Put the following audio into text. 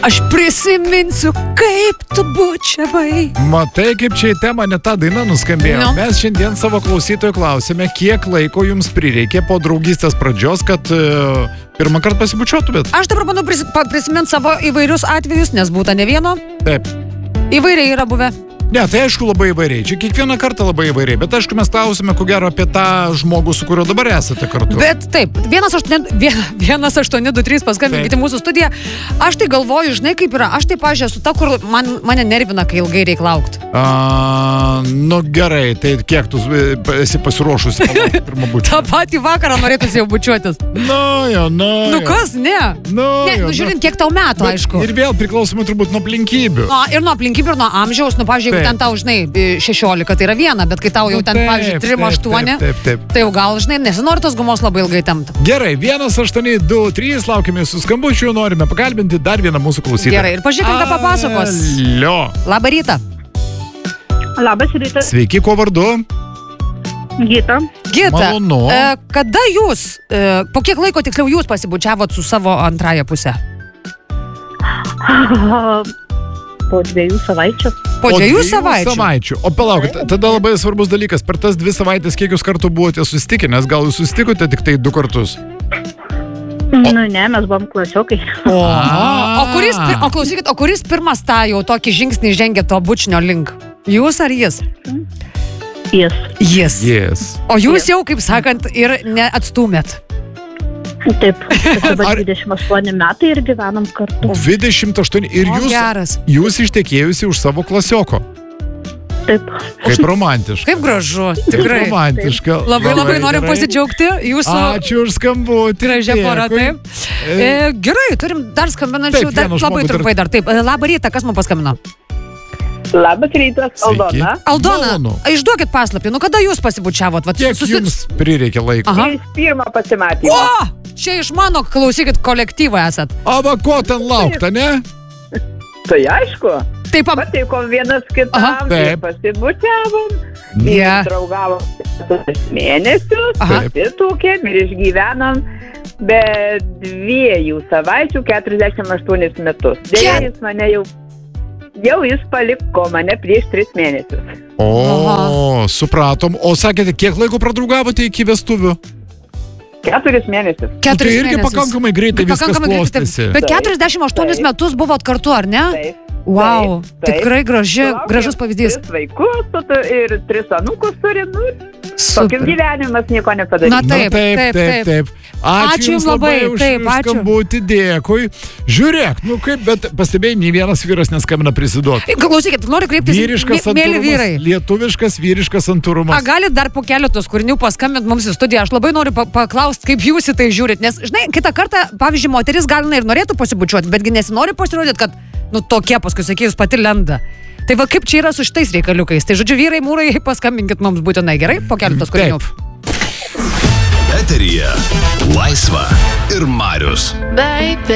Aš prisiminsiu, kaip tu bučiavai. Matai, kaip čia į temą ne ta daina nuskambėjo. No. Mes šiandien savo klausytojų klausėme, kiek laiko jums prireikė po draugystės pradžios, kad pirmą kartą pasibučiuotumėt. Aš dabar manau prisiminti savo įvairius atvejus, nes būta ne vieno. Taip. Įvairiai yra buvę. Ne, tai aišku labai įvairiai. Čia kiekvieną kartą labai įvairiai. Bet aišku, mes klausime, ko gero, apie tą žmogų, su kuriuo dabar esate kartu. Bet taip, 1823 paskambinkite mūsų studiją. Aš tai galvoju, žinai, kaip yra. Aš tai, pažiūrėjau, esu ta, kur mane nervina, kai ilgai reikia laukti. Nu gerai, tai kiek tu esi pasiruošusi pirmą bučią? Ta patį vakarą norėtųsi jau bučiuotis. Nu kas, ne? Žiūrint, kiek tau metų, aišku. Ir vėl priklausomai turbūt nuo aplinkybių. Ir nuo aplinkybių, ir nuo amžiaus. Nu, pavyzdžiui, ten tau, žinai, 16, tai yra viena, bet kai tau jau ten, pavyzdžiui, 3-8, tai jau gal, žinai, nesinori tos gumos labai ilgai tempti. Gerai, 1-8-2-3, laukiame jūsų skambučių, norime pakalbinti dar vieną mūsų klausytoją. Gerai, ir pažiūrėkime, ką papasakos. Alio. Labą rytą. Labas rytas. Sveiki, kuo vardu? Gita. Malonu. Kada jūs, po kiek laiko tiksliau jūs pasibučiavot su savo antrąją pusę? Po 2 savaičių. Po 2 savaičių? O palaukit, tada labai svarbus dalykas. Per tas 2 savaitės kiek jūs kartų buvote susitikę, nes gal jūs susitikote tik tai 2 kartus? Nu ne, mes buvom klasiokai. O klausykit, kuris pirmas tą jau tokį žingsnį žengė to bučinio link? Jūs ar jis? Jis. O jūs jau, kaip sakant, ir neatstumėt. Taip, dabar 28 metai ir gyvenam kartu. 28 ir jūs ištekėjusi už savo klasioko. Taip. Kaip romantiška. Kaip gražu, tikrai. Kaip romantiška. Labai norim pasidžiaugti jūsų. Ačiū už skambutį. Gražia pora, taip. Gerai, turim dar skambinančių, labai trumpai dar. Taip, labą rytą, kas man paskambino? Labas rytas, Aldona. Aldona, išduokit paslapį, nu kada jūs pasibučiavot? Kiek jums prireikė laiko? Iš pirmo pasimatymo. O, čia iš mano, klausykit, kolektyvo esat. O va, ko ten laukta, ne? Tai aišku. Taip, pateikom vienas kitam, pasibučiavom, draugavom 4 mėnesius, pasitūkėm ir išgyvenom be 2 savaičių 48 metus. Dėja, jis mane jau jis paliko mane prieš 3 mėnesius. O, supratom. O sakėte, kiek laiko pradraugavote iki vestuvių? 4 mėnesius. Tai irgi pakankamai greitai viskas klostėsi. Bet 48 metus buvot kartu, ar ne? Taip. Wow, tikrai gražus pavyzdys. 3 vaikus ir 3 anūkus turi, tokius gyvenimas nieko nepadarys. Na taip. Ačiū jums labai už skambutį, dėkui. Žiūrėk, kaip, bet pastebėjai, nei vienas vyras neskambina prisiduoti. Klausykit, noriu kreiptis, mėly vyrai. Lietuviškas vyriškas santūrumas. Galit dar po keletos kūrinių paskambinti mums į studiją. Aš labai noriu paklausti, kaip jūs į tai žiūrit. Nes, žinai, kitą kartą, pavyzdžiui, moteris gal ir norėtų pasibučiuoti, betgi nesinori pasirodyti, kad, tokie paskui sakys pati lenda. Tai va, kaip čia yra su šitais reikaliukais. Tai žodžiu, vyrai, mūrai, paskambinkit mums būtinai, gerai? Po keletos kūrinių. Eteryje Laisva ir Marius.